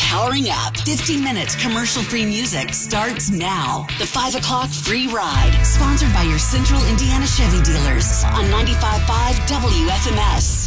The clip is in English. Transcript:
Powering Up. 15 minutes commercial-free music starts now. The 5 o'clock free ride. Sponsored by your Central Indiana Chevy dealers on 95.5 WFMS.